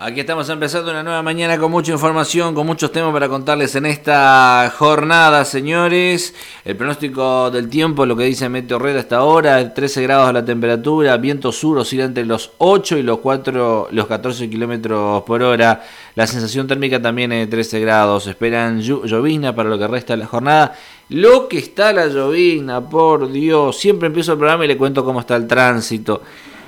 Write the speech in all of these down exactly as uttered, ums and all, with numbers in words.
Aquí estamos empezando una nueva mañana con mucha información, con muchos temas para contarles en esta jornada, señores. El pronóstico del tiempo, lo que dice Meteo Red hasta ahora, trece grados la temperatura, viento sur oscila entre los ocho y los cuatro, los catorce kilómetros por hora. La sensación térmica también es de trece grados. Esperan llovizna para lo que resta de la jornada. Lo que está la llovizna, por Dios. Siempre empiezo el programa y le cuento cómo está el tránsito.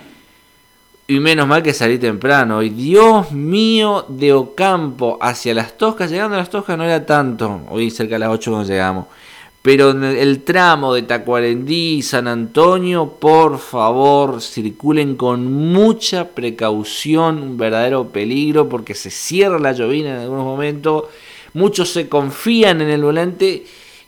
Y menos mal que salí temprano. Y Dios mío, de Ocampo hacia Las Toscas. Llegando a Las Toscas no era tanto. Hoy cerca de las ocho cuando llegamos. Pero en el tramo de Tacuarembó, San Antonio, por favor, circulen con mucha precaución. Un verdadero peligro porque se cierra la llovina en algunos momentos. Muchos se confían en el volante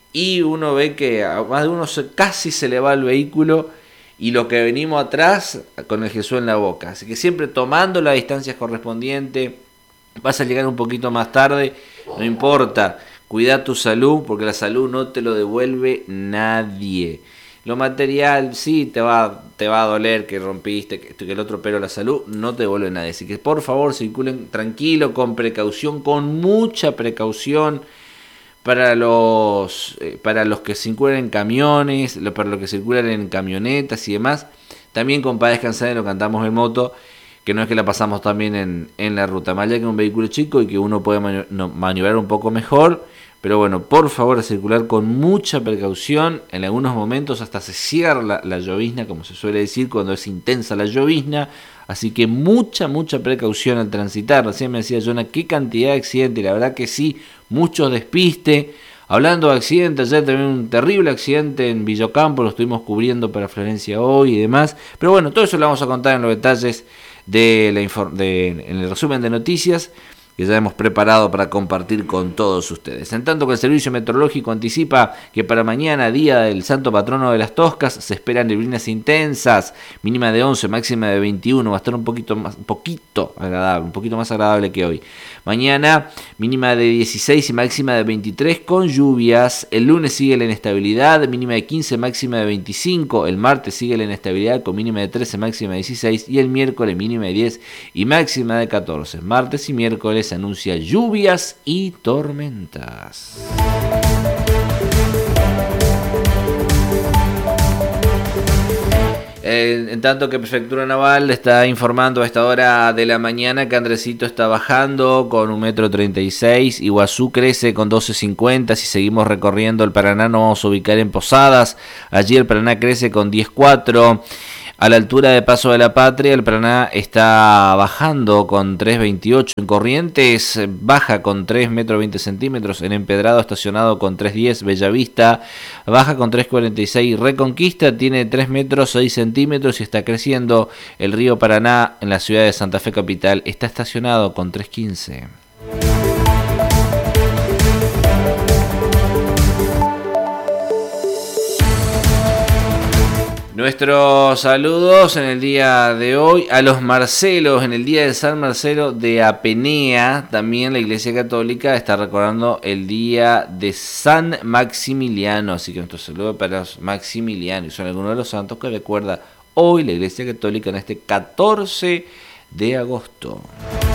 y uno ve que a más de uno se, casi se le va el vehículo. Y lo que venimos atrás con el Jesús en la boca. Así que siempre tomando las distancias correspondientes. Vas a llegar un poquito más tarde, no importa. Cuida tu salud, porque la salud no te lo devuelve nadie. Lo material sí te va, te va a doler que rompiste, que, que el otro, pero la salud no te devuelve nadie. Así que por favor circulen tranquilo, con precaución, con mucha precaución. Para los eh, para los que circulan en camiones, para los que circulan en camionetas y demás, también compadezcan de lo que andamos en moto, que no es que la pasamos también en, en la ruta, más allá que un vehículo chico y que uno puede mani- no, maniobrar un poco mejor, pero bueno, por favor a circular con mucha precaución. En algunos momentos hasta se cierra la, la llovizna, como se suele decir cuando es intensa la llovizna. Así que mucha, mucha precaución al transitar. Recién me decía Jonah, qué cantidad de accidentes. Y la verdad que sí, muchos despistes. Hablando de accidentes, ayer también un terrible accidente en Villocampo. Lo estuvimos cubriendo para Florencia hoy y demás. Pero bueno, todo eso lo vamos a contar en los detalles de la inform- de, en el resumen de noticias que ya hemos preparado para compartir con todos ustedes. En tanto que el Servicio Meteorológico anticipa que para mañana, día del Santo Patrono de Las Toscas, se esperan neblinas intensas, mínima de once, máxima de veintiuno, va a estar un poquito más, un poquito agradable, un poquito más agradable que hoy. Mañana, mínima de dieciséis y máxima de veintitrés con lluvias. El lunes sigue la inestabilidad, mínima de quince, máxima de veinticinco. El martes sigue la inestabilidad con mínima de trece, máxima de dieciséis. Y el miércoles mínima de diez y máxima de catorce. Martes y miércoles se anuncia lluvias y tormentas. En tanto que Prefectura Naval está informando a esta hora de la mañana que Andresito está bajando con un metro treinta y seis, Iguazú crece con doce cincuenta, si seguimos recorriendo el Paraná nos vamos a ubicar en Posadas, allí el Paraná crece con diez cuatro, a la altura de Paso de la Patria el Paraná está bajando con tres veintiocho, en Corrientes baja con tres metros veinte centímetros, en Empedrado estacionado con tres diez, Bellavista baja con tres cuarenta y seis, Reconquista tiene tres metros seis centímetros y está creciendo. El río Paraná en la ciudad de Santa Fe capital está estacionado con tres quince. Nuestros saludos en el día de hoy a los Marcelos, en el día de San Marcelo de Apenea. También la Iglesia Católica está recordando el día de San Maximiliano. Así que nuestro saludo para los Maximilianos. Son algunos de los santos que recuerda hoy la Iglesia Católica en este catorce de agosto.